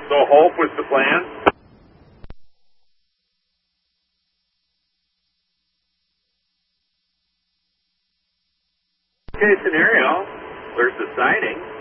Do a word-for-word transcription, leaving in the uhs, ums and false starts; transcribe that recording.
So Hope was the plan? Case scenario, there's the siding.